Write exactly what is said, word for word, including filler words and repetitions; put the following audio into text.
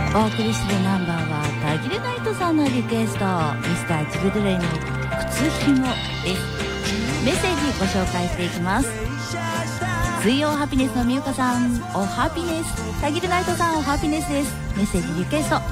お送りするナンバーはたぎれナイトさんのリクエスト、ミスターチルドレイの靴ひもです。メッセージご紹介していきます。水曜ハピネスのみゆかさん、おハピネス。たぎれナイトさん、おハピネスです。メッセージリクエスト